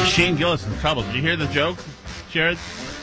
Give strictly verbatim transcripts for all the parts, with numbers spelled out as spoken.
Shane Gillis in trouble. Did you hear the joke, Jared?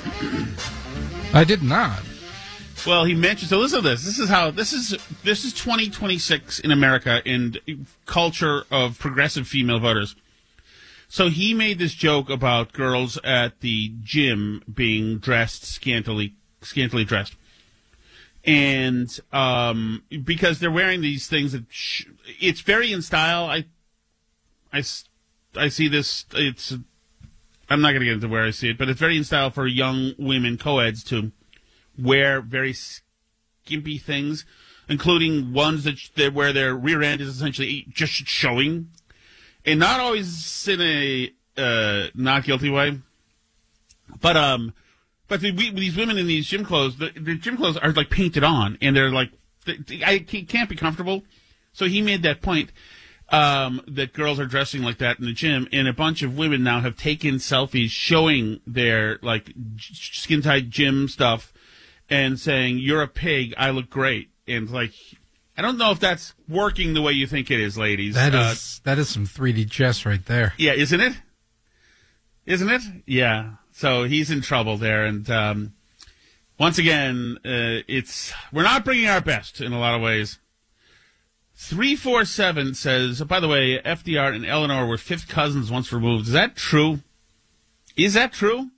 I did not. Well, he mentioned. So listen to this. This is how. This is this is twenty twenty-six in America and culture of progressive female voters. So he made this joke about girls at the gym being dressed scantily, scantily dressed, and um, because they're wearing these things that sh- it's very in style. I, I, I see this. It's. I'm not going to get into where I see it, but it's very in style for young women co-eds to wear very skimpy things, including ones that, that where their rear end is essentially just showing, and not always in a uh, not guilty way. But um, but the, we, these women in these gym clothes, the, the gym clothes are like painted on, and they're like, they, I can't be comfortable. So he made that point. Um, that girls are dressing like that in the gym, and a bunch of women now have taken selfies showing their like skin tight gym stuff and saying, "You're a pig, I look great." And like, I don't know if that's working the way you think it is, ladies. That uh, is that is some three D chess right there. Yeah, isn't it? Isn't it? Yeah. So he's in trouble there, and um, once again, uh, it's we're not bringing our best in a lot of ways. three four seven says, by the way, F D R and Eleanor were fifth cousins once removed. Is that true? Is that true?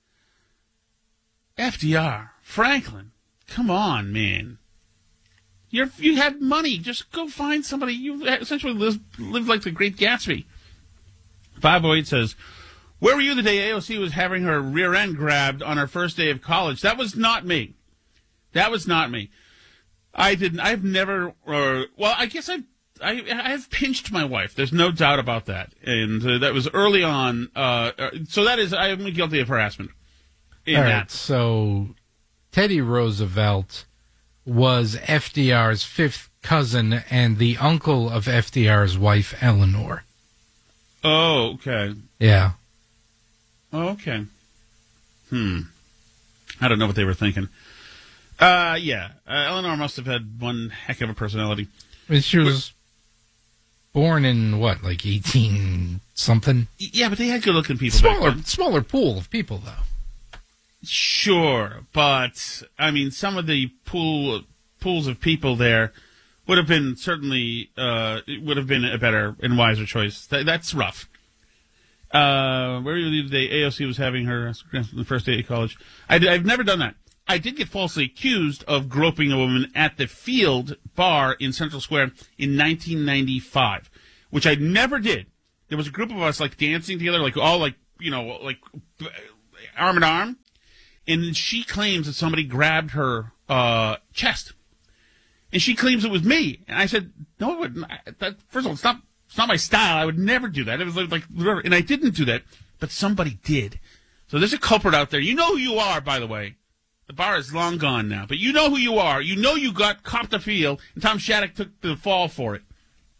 F D R, Franklin, come on, man. You're, you had money. Just go find somebody. You essentially lived, lived like the Great Gatsby. five oh eight says, where were you the day A O C was having her rear end grabbed on her first day of college? That was not me. That was not me. I didn't. I've never. Or well, I guess I. I. I've pinched my wife. There's no doubt about that, and uh, that was early on. Uh, so that is. I am guilty of harassment. In All right. that. So Teddy Roosevelt was F D R's fifth cousin and the uncle of F D R's wife, Eleanor. Oh, okay. Yeah. Oh, okay. Hmm. I don't know what they were thinking. Uh, yeah. Uh, Eleanor must have had one heck of a personality. I mean, she was born in, what, like eighteen something? Yeah, but they had good-looking people Smaller, back then. smaller pool of people, though. Sure, but, I mean, some of the pool pools of people there would have been certainly, uh, would have been a better and wiser choice. That, that's rough. Uh, where were you today? A O C was having her the first day of college. I did, I've never done that. I did get falsely accused of groping a woman at the Field Bar in Central Square in nineteen ninety-five, which I never did. There was a group of us, like, dancing together, like, all, like, you know, like, arm in arm. And she claims that somebody grabbed her uh, chest. And she claims it was me. And I said, no, it wouldn't. That, first of all, it's not, it's not my style. I would never do that. It was like, like, and I didn't do that. But somebody did. So there's a culprit out there. You know who you are, by the way. The bar is long gone now, but you know who you are. You know you got copped a feel, and Tom Shattuck took the fall for it.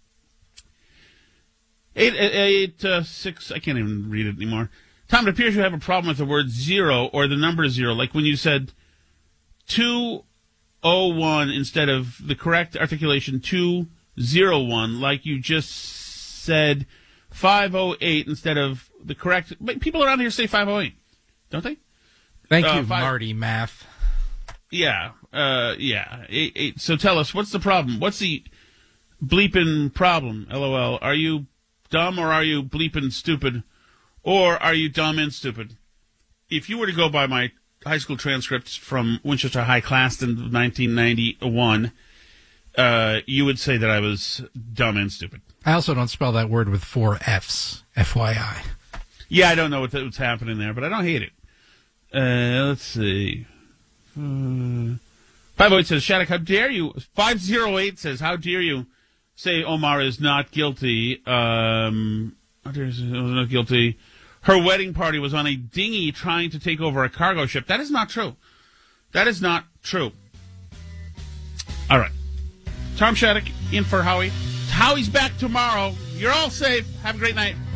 Eight, eight, uh, six, I can't even read it anymore. Tom, it appears you have a problem with the word zero or the number zero, like when you said two oh one instead of the correct articulation two oh one, like you just said five oh eight instead of the correct. People around here say five oh eight, don't they? Thank Uh, you, five, Marty Math. Yeah, uh, yeah. Eight, eight. So tell us, what's the problem? What's the bleeping problem? LOL. Are you dumb or are you bleeping stupid? Or are you dumb and stupid? If you were to go by my high school transcripts from Winchester High class in nineteen ninety-one, uh, you would say that I was dumb and stupid. I also don't spell that word with four F's, F Y I. Yeah, I don't know what what's happening there, but I don't hate it. Uh, let's see. Uh, five oh eight says, Shattuck, how dare you? five oh eight says, how dare you say Omar is not guilty? Um, how dare you say Omar is not guilty? Her wedding party was on a dinghy trying to take over a cargo ship. That is not true. That is not true. All right. Tom Shattuck in for Howie. Howie's back tomorrow. You're all safe. Have a great night.